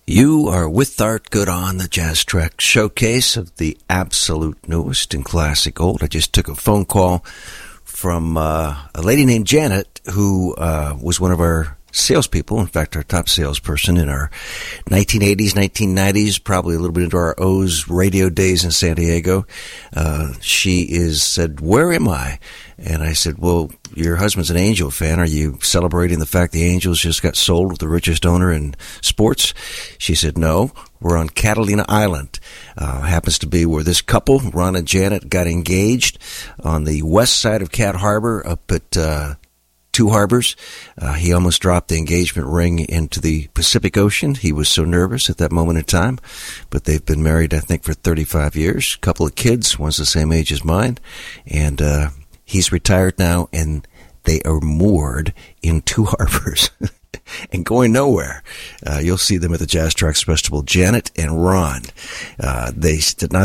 You are with Art Good on the Jazz Track showcase of the absolute newest and classic old. I just took a phone call from a lady named Janet who was one of our salespeople, in fact, our top salesperson in our 1980s, 1990s, probably a little bit into our O's radio days in San Diego. She said, "Where am I?" And I said, "Well, your husband's an Angel fan. Are you celebrating the fact the Angels just got sold with the richest owner in sports?" She said, "No, we're on Catalina Island. Happens to be where this couple, Ron and Janet, got engaged on the west side of Cat Harbor up at Two Harbors. He almost dropped the engagement ring into the Pacific Ocean. He was so nervous at that moment in time. But they've been married, I think, for 35 years. A couple of kids, one's the same age as mine. And he's retired now, and they are moored in Two Harbors and going nowhere. You'll see them at the Jazz Tracks Festival. Janet and Ron. They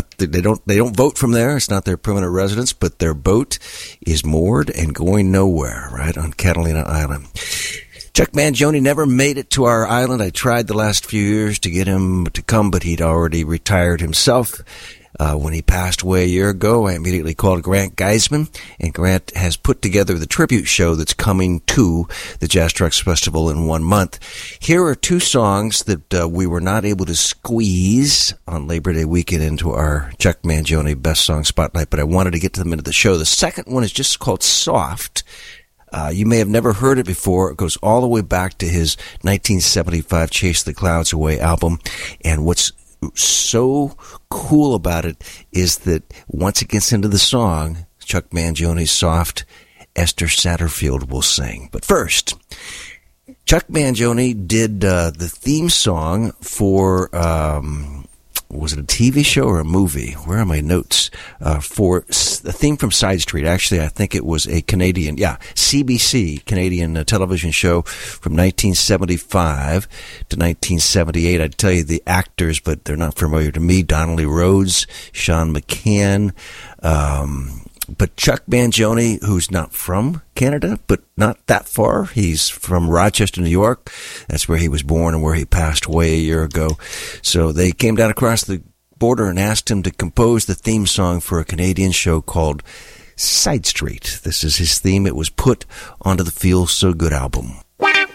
don't vote from there. It's not their permanent residence, but their boat is moored and going nowhere, right on Catalina Island. Chuck Mangione never made it to our island. I tried the last few years to get him to come, but he'd already retired himself. When he passed away a year ago, I immediately called Grant Geisman, and Grant has put together the tribute show that's coming to the Jazz Trucks Festival in 1 month. Here are two songs that we were not able to squeeze on Labor Day weekend into our Chuck Mangione Best Song Spotlight, but I wanted to get to them into the show. The second one is just called Soft. You may have never heard it before. It goes all the way back to his 1975 Chase the Clouds Away album, and what's so cool about it is that once it gets into the song, Chuck Mangione's Soft, Esther Satterfield will sing. But first, Chuck Mangione did the theme song for, was it a TV show or a movie? Where are my notes? For the theme from Side Street. Actually, I think it was a Canadian, CBC, Canadian television show from 1975 to 1978. I'd tell you the actors, but they're not familiar to me. Donnelly Rhodes, Sean McCann, but Chuck Mangione, who's not from Canada, but not that far. He's from Rochester, New York. That's where he was born and where he passed away a year ago. So they came down across the border and asked him to compose the theme song for a Canadian show called Side Street. This is his theme. It was put onto the Feel So Good album.